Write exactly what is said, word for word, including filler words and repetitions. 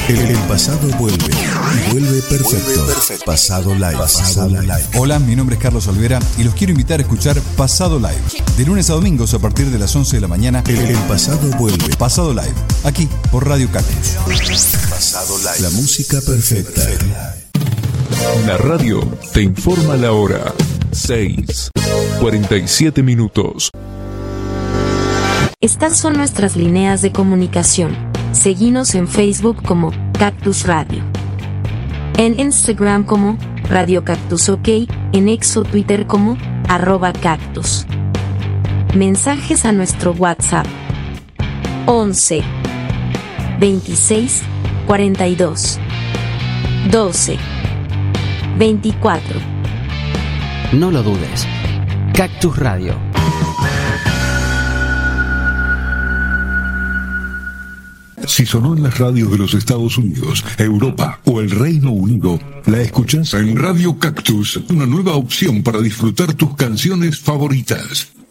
El pasado vuelve y vuelve perfecto. perfecto. Pasado Live. Pasado Live. Hola, mi nombre es Carlos Olvera y los quiero invitar a escuchar Pasado Live. De lunes a domingos a partir de las once de la mañana. El, el pasado vuelve. Pasado Live. Aquí por Radio Cactus. Pasado Live. La música perfecta. La radio te informa la hora. seis, cuarenta y siete minutos. Estas son nuestras líneas de comunicación. Seguinos en Facebook como Cactus Radio, en Instagram como Radio Cactus OK, en X o Twitter como arroba Cactus. Mensajes a nuestro WhatsApp once, veintiséis, cuarenta y dos, doce, veinticuatro. No lo dudes. Cactus Radio. Si sonó en las radios de los Estados Unidos, Europa o el Reino Unido, la escuchás en Radio Cactus, una nueva opción para disfrutar tus canciones favoritas.